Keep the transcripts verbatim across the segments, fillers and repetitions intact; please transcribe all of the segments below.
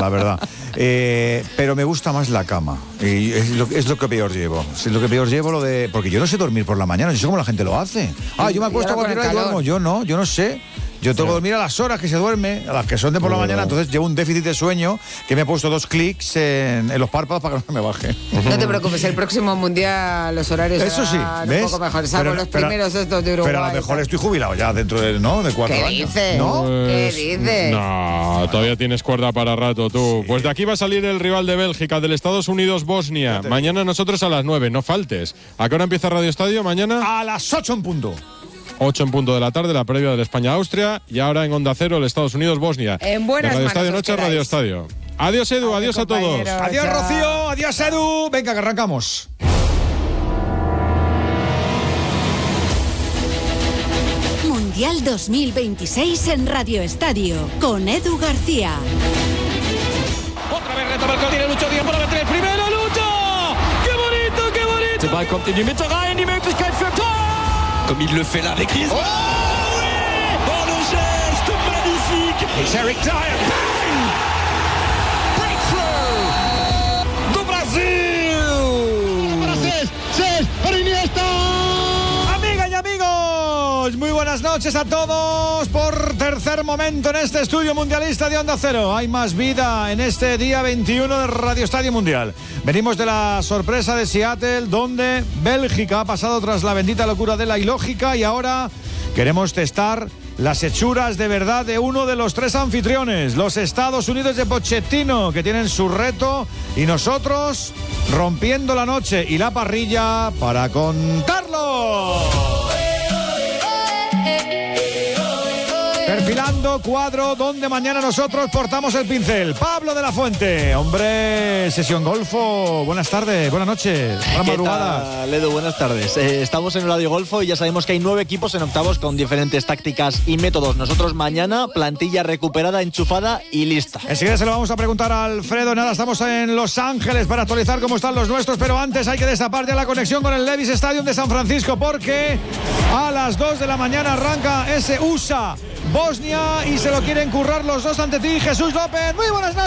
la verdad. Eh, pero me gusta más la cama. Y es lo, es lo que peor llevo. Es lo que peor llevo lo de... Porque yo no sé dormir por la mañana, yo sé cómo la gente lo hace. Ah, yo me acuesto a cualquier hora y duermo. Yo no, yo no sé. Yo tengo que dormir a las horas que se duerme, a las que son de por la mañana, entonces llevo un déficit de sueño que me he puesto dos clics en, en los párpados para que no me baje. No te preocupes, el próximo mundial los horarios eso sí, ¿ves? Un poco mejores, salvo los pero, primeros estos de Uruguay. Pero a lo mejor estoy jubilado ya dentro de, ¿no? de cuatro ¿Qué años. Dices? ¿No? ¿Qué dices? No, todavía tienes cuerda para rato tú. Sí. Pues de aquí va a salir el rival de Bélgica, del Estados Unidos-Bosnia. Mañana nosotros a las nueve, no faltes. ¿A qué hora empieza Radio Estadio mañana? A las ocho en punto. ocho en punto de la tarde, la previa del España-Austria, y ahora en Onda Cero el Estados Unidos-Bosnia. En buenas Radio manos Estadio Noche, quedáis. Radio Estadio. Adiós, Edu, adiós, adiós a todos. Adiós, chao. Rocío, adiós, Edu. Venga, que arrancamos. Mundial dos mil veintiséis en Radio Estadio, con Edu García. Otra vez retoma el tiene Lucho Díaz para meter el primero, Lucho. ¡Qué bonito, qué bonito! Der Ball kommt in die Mitte rein, die Möglichkeit für Tor! Comme il le fait là avec Griezmann. Oh oui! Oh le geste magnifique! It's Eric Dyer. Bang! Breakthrough! Do Brasil! Francés, Cés, para Iniesta. Amigas y amigos, muy buenas noches a todos por tercer momento en este estudio mundialista de Onda Cero. Hay más vida en este día veintiuno de Radio Estadio Mundial. Venimos de la sorpresa de Seattle, donde Bélgica ha pasado tras la bendita locura de la ilógica, y ahora queremos testar las hechuras de verdad de uno de los tres anfitriones, los Estados Unidos de Pochettino, que tienen su reto, y nosotros rompiendo la noche y la parrilla para contarlo. Perfilando cuadro donde mañana nosotros portamos el pincel. Pablo de la Fuente, hombre, sesión golfo. Buenas tardes, buenas noches, buenas madrugadas. Ledo, buenas tardes. Eh, estamos en Radio Golfo y ya sabemos que hay nueve equipos en octavos con diferentes tácticas y métodos. Nosotros mañana, plantilla recuperada, enchufada y lista. Enseguida se lo vamos a preguntar a Alfredo. Nada, estamos en Los Ángeles para actualizar cómo están los nuestros, pero antes hay que destapar ya la conexión con el Levi's Stadium de San Francisco, porque a las dos de la mañana arranca ese U S A Bosnia y se lo quieren currar los dos ante ti. Jesús López, muy buenas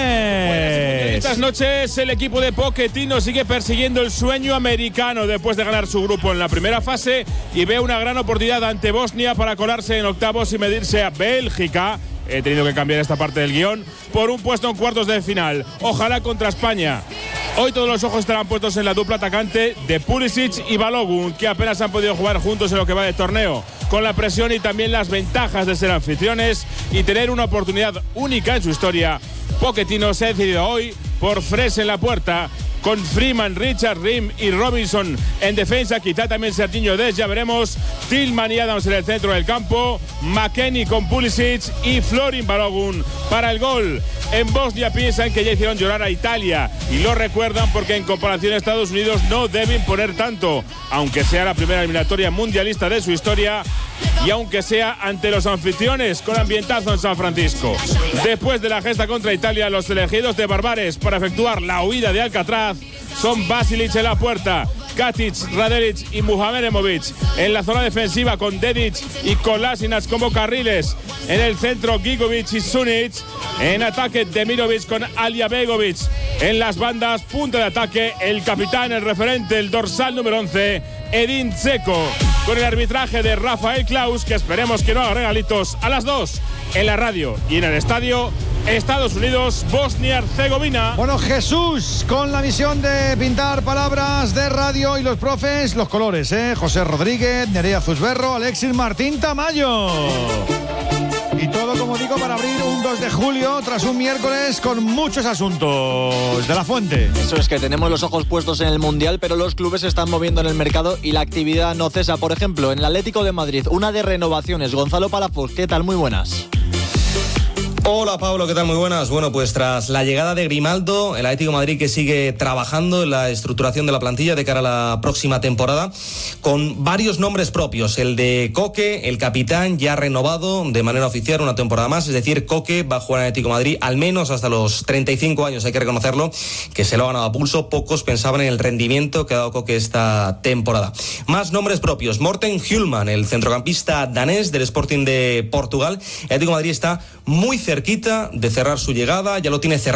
noches. Buenas noches. El equipo de Pochettino sigue persiguiendo el sueño americano después de ganar su grupo en la primera fase y ve una gran oportunidad ante Bosnia para colarse en octavos y medirse a Bélgica. He tenido que cambiar esta parte del guión por un puesto en cuartos de final. Ojalá contra España. Hoy todos los ojos estarán puestos en la dupla atacante de Pulisic y Balogun, que apenas han podido jugar juntos en lo que va de torneo, con la presión y también las ventajas de ser anfitriones y tener una oportunidad única en su historia. Pochettino se ha decidido hoy por Fresh en la puerta, con Freeman, Richard, Rim y Robinson en defensa, quizá también Serginho Dest, ya veremos. Tillman y Adams en el centro del campo, McKennie con Pulisic y Florin Balogun para el gol. En Bosnia piensan que ya hicieron llorar a Italia y lo recuerdan porque en comparación a Estados Unidos no deben poner tanto, aunque sea la primera eliminatoria mundialista de su historia y aunque sea ante los anfitriones, con ambientazo en San Francisco. Después de la gesta contra Italia, los elegidos de Barbares para efectuar la huida de Alcatraz son Basilic en la puerta, Katic, Radelic y Muhamedovic en la zona defensiva, con Dedic y Kolasinac como carriles. En el centro, Gigovic y Sunic. En ataque, Demirovic con Aljabegovic. En las bandas, punta de ataque, el capitán, el referente, el dorsal número once, Edin Dzeko. Con el arbitraje de Rafael Klaus, que esperemos que no haga regalitos, a las dos en la radio y en el estadio. Estados Unidos, Bosnia-Herzegovina. Bueno, Jesús, con la misión de pintar palabras de radio y los profes, los colores, ¿eh? José Rodríguez, Nerea Zuzberro, Alexis Martín Tamayo. Y todo, como digo, para abrir un dos de julio, tras un miércoles con muchos asuntos. De la Fuente. Eso es, que tenemos los ojos puestos en el Mundial, pero los clubes se están moviendo en el mercado y la actividad no cesa. Por ejemplo, en el Atlético de Madrid, una de renovaciones. Gonzalo Palafox, ¿qué tal? Muy buenas. Hola Pablo, ¿qué tal? Muy buenas. Bueno, pues tras la llegada de Grimaldo, el Atlético de Madrid que sigue trabajando en la estructuración de la plantilla de cara a la próxima temporada, con varios nombres propios. El de Coque, el capitán, ya renovado de manera oficial una temporada más, es decir, Coque va a jugar en Atlético de Madrid al menos hasta los treinta y cinco años, hay que reconocerlo, que se lo ha ganado a pulso. Pocos pensaban en el rendimiento que ha dado Coque esta temporada. Más nombres propios. Morten Hjulman, el centrocampista danés del Sporting de Portugal. El Atlético de Madrid está muy cerquita de cerrar su llegada, ya lo tiene cerrado